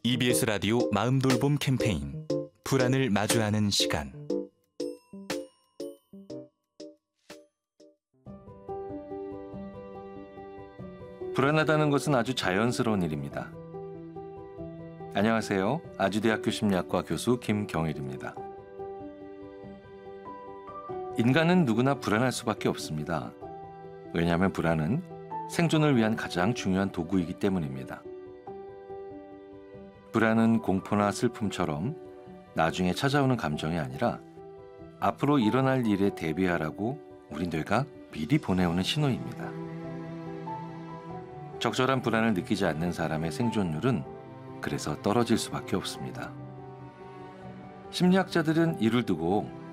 EBS 라디오 마음돌봄 캠페인 불안을 마주하는 시간. 불안하다는 것은 아주 자연스러운 일입니다. 안녕하세요. 아주대학교 심리학과 교수 김경일입니다. 인간은 누구나 불안할 수밖에 없습니다. 왜냐하면 불안은 생존을 위한 가장 중요한 도구이기 때문입니다. 불안은 공포나 슬픔처럼 나중에 찾아오는 감정이 아니라 앞으로 일어날 일에 대비하라고 우리 뇌가 미리 보내오는 신호입니다. 적절한 불안을 느끼지 않는 사람의 생존율은 그래서 떨어질 수밖에 없습니다. 심리학자들은 이를 두고